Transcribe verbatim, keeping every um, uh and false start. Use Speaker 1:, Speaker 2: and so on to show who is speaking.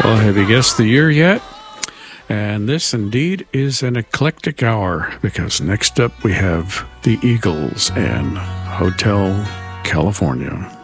Speaker 1: Well, have you guessed the year yet? And this indeed is an eclectic hour, because next up we have the Eagles and Hotel California.